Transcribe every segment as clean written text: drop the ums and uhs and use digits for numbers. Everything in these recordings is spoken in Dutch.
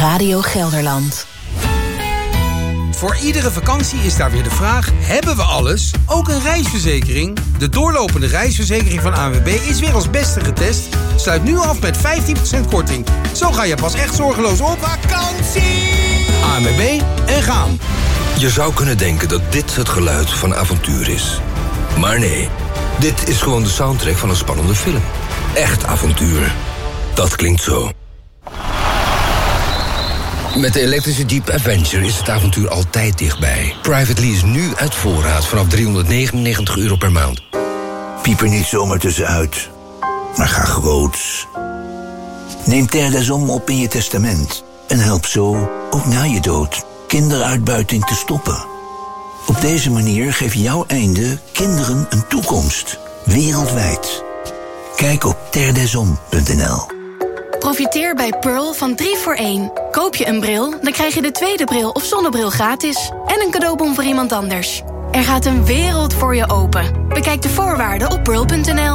Radio Gelderland. Voor iedere vakantie is daar weer de vraag: hebben we alles? Ook een reisverzekering? De doorlopende reisverzekering van ANWB is weer als beste getest. Sluit nu af met 15% korting. Zo ga je pas echt zorgeloos op vakantie. ANWB en gaan. Je zou kunnen denken dat dit het geluid van avontuur is. Maar nee, dit is gewoon de soundtrack van een spannende film. Echt avontuur. Dat klinkt zo. Met de elektrische Jeep Avenger is het avontuur altijd dichtbij. Private lease nu uit voorraad vanaf €399 per maand. Piep er niet zomaar tussenuit, maar ga groots. Neem Terre des Hommes op in je testament en help zo, ook na je dood, kinderuitbuiting te stoppen. Op deze manier geef jouw einde kinderen een toekomst, wereldwijd. Kijk op terredeshommes.nl. Profiteer bij Pearl van 3 voor 1. Koop je een bril, dan krijg je de tweede bril of zonnebril gratis. En een cadeaubon voor iemand anders. Er gaat een wereld voor je open. Bekijk de voorwaarden op pearl.nl.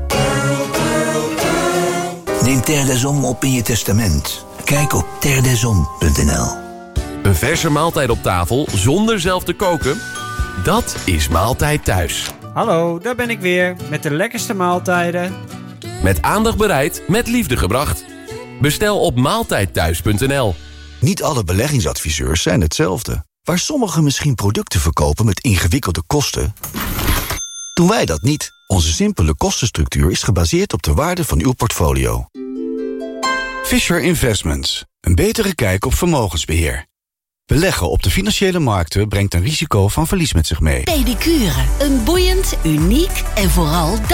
Neem Terre des Hommes op in je testament. Kijk op terredeshommes.nl. Een verse maaltijd op tafel zonder zelf te koken? Dat is Maaltijd Thuis. Hallo, daar ben ik weer met de lekkerste maaltijden. Met aandacht bereid, met liefde gebracht. Bestel op maaltijdthuis.nl. Niet alle beleggingsadviseurs zijn hetzelfde. Waar sommigen misschien producten verkopen met ingewikkelde kosten, doen wij dat niet. Onze simpele kostenstructuur is gebaseerd op de waarde van uw portfolio. Fisher Investments. Een betere kijk op vermogensbeheer. Beleggen op de financiële markten brengt een risico van verlies met zich mee. Pedicure. Een boeiend, uniek en vooral